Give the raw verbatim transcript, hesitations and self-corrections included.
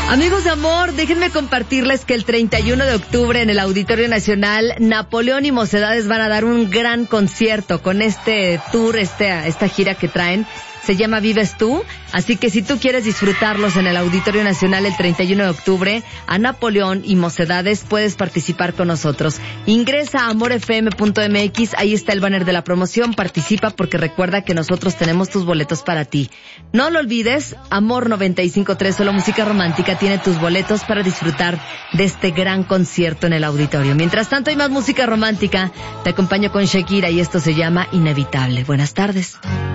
Amigos de amor, déjenme compartirles que el treinta y uno de octubre en el Auditorio Nacional, Napoleón y Mocedades van a dar un gran concierto con este tour, este, esta gira que traen. Se llama Vives Tú, así que si tú quieres disfrutarlos en el Auditorio Nacional el treinta y uno de octubre, a Napoleón y Mocedades, puedes participar con nosotros. Ingresa a amor f m punto m x, ahí está el banner de la promoción, participa porque recuerda que nosotros tenemos tus boletos para ti. No lo olvides, Amor noventa y cinco punto tres, solo música romántica, tiene tus boletos para disfrutar de este gran concierto en el auditorio. Mientras tanto hay más música romántica, te acompaño con Shakira y esto se llama Inevitable. Buenas tardes.